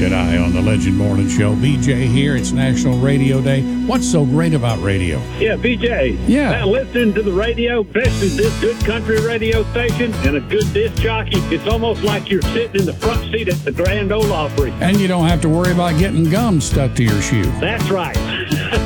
G'day on the Legend Morning Show. BJ here. It's National Radio Day. What's so great about radio? Yeah, BJ. Yeah. Now, listening to the radio, especially this good country radio station and a good disc jockey, it's almost like you're sitting in the front seat at the Grand Ole Opry. And you don't have to worry about getting gum stuck to your shoe. That's right.